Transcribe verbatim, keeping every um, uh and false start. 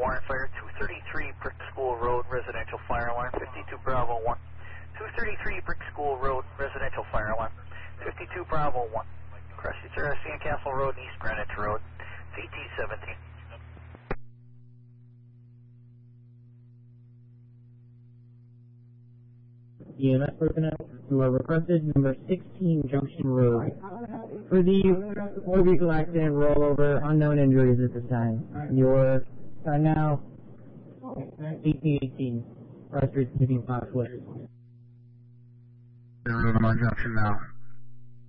warrant fire, two thirty-three Brick School Road, residential fire alarm, fifty-two Bravo one. two thirty-three Brick School Road, residential fire alarm, fifty-two Bravo one. Crusty Sarah, Sandcastle Road, East Greenwich Road, C T seventeen. E M S personnel who are requested number sixteen Junction Road. For the motor vehicle accident rollover, unknown injuries at this time. Your are now eighteen eighteen. Cross Street, fifteen five foot. Road on Junction now.